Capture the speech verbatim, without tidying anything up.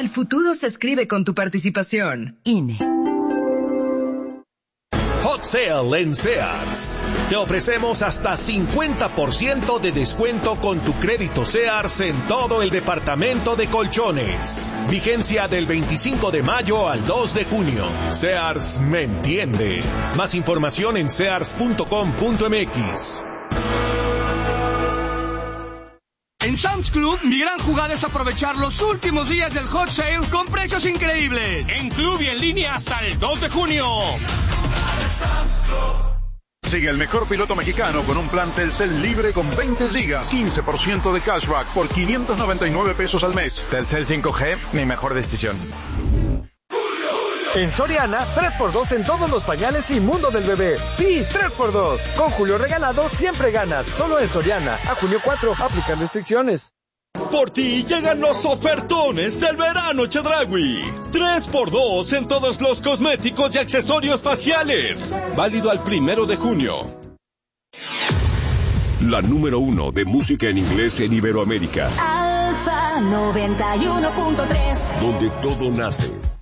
El futuro se escribe con tu participación. I N E. Hot Sale en Sears. Te ofrecemos hasta cincuenta por ciento de descuento con tu crédito Sears en todo el departamento de colchones. Vigencia del veinticinco de mayo al dos de junio. Sears me entiende. Más información en sears punto com punto m x. En Sam's Club, mi gran jugada es aprovechar los últimos días del Hot Sale con precios increíbles. En club y en línea hasta el dos de junio. Sigue el mejor piloto mexicano con un plan Telcel libre con veinte gigas, quince por ciento de cashback por quinientos noventa y nueve pesos al mes. Telcel cinco G, mi mejor decisión. En Soriana, tres por dos en todos los pañales y mundo del bebé. Sí, tres por dos. Con Julio regalado siempre ganas. Solo en Soriana. A junio cuatro, aplican restricciones. Por ti llegan los ofertones del verano Chedraui. tres por dos en todos los cosméticos y accesorios faciales. Válido al primero de junio. La número uno de música en inglés en Iberoamérica. Alfa noventa y uno punto tres. Donde todo nace.